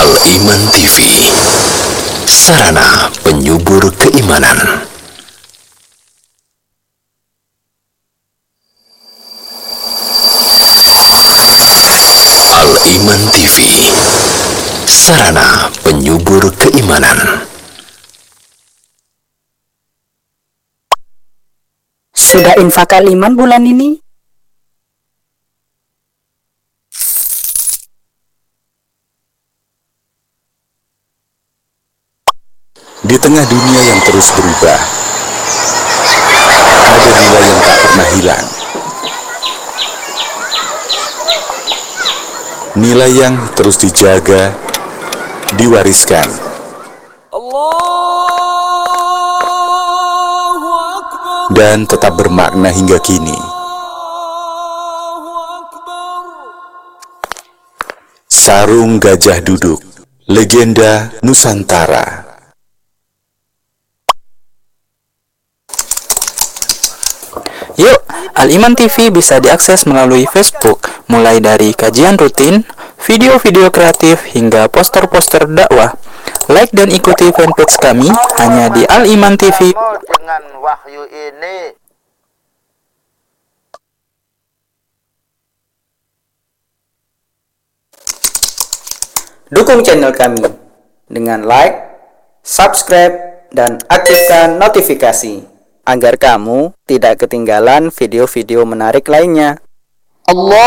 Al-Iman TV, sarana penyubur keimanan. Al-Iman TV, sarana penyubur keimanan. Sudah infak Al-Iman bulan ini? Di tengah dunia yang terus berubah, ada nilai yang tak pernah hilang. Nilai yang terus dijaga, diwariskan. Dan tetap bermakna hingga kini. Sarung Gajah Duduk, legenda Nusantara. Yuk, Al-Iman TV bisa diakses melalui Facebook, mulai dari kajian rutin, video-video kreatif, hingga poster-poster dakwah. Like dan ikuti fanpage kami hanya di Al-Iman TV. Dengan wahyu ini, dukung channel kami dengan like, subscribe, dan aktifkan notifikasi agar kamu tidak ketinggalan video-video menarik lainnya. Allah